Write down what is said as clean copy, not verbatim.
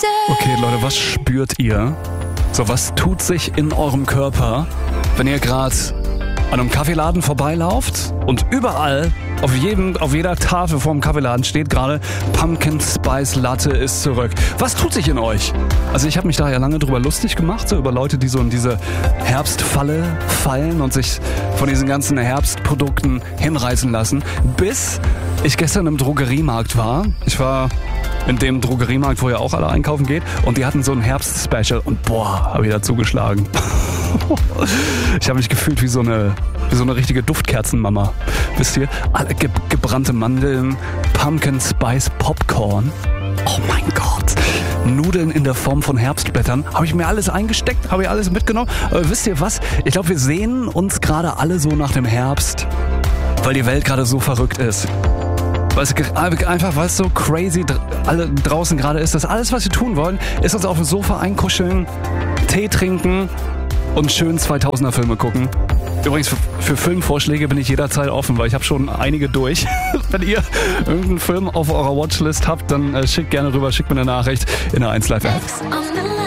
Okay, Leute, was spürt ihr? So, was tut sich in eurem Körper, wenn ihr gerade an einem Kaffeeladen vorbeilauft und überall auf jeder Tafel vor dem Kaffeeladen steht gerade Pumpkin Spice Latte ist zurück. Was tut sich in euch? Also ich habe mich da ja lange drüber lustig gemacht, so über Leute, die so in diese Herbstfalle fallen und sich von diesen ganzen Herbstprodukten hinreißen lassen, bis ich gestern im Drogeriemarkt war. Ich war in dem Drogeriemarkt, wo ihr auch alle einkaufen geht, und die hatten so ein Herbst-Special und boah, habe ich da zugeschlagen. Ich habe mich gefühlt wie so eine richtige Duftkerzenmama. Wisst ihr? Alle gebrannte Mandeln, Pumpkin Spice Popcorn. Oh mein Gott. Nudeln in der Form von Herbstblättern. Habe ich mir alles eingesteckt, habe ich alles mitgenommen. Aber wisst ihr was? Ich glaube, wir sehen uns gerade alle so nach dem Herbst, weil die Welt gerade so verrückt ist. Weil es so crazy alle draußen gerade ist. Das alles, was wir tun wollen, ist uns auf dem Sofa einkuscheln, Tee trinken und schön 2000er Filme gucken. Übrigens, für Filmvorschläge bin ich jederzeit offen, weil ich habe schon einige durch. Wenn ihr irgendeinen Film auf eurer Watchlist habt, dann schickt gerne rüber, schickt mir eine Nachricht in der 1Live App.